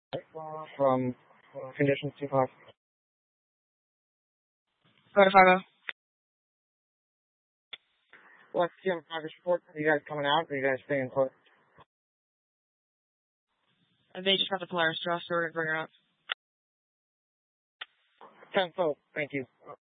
From conditions 2-5. Go to Fargo. What's the progress report? Are you guys coming out, or are you guys staying put? They just got the Polaris to us, so we're going to bring her up. 10-4, thank you.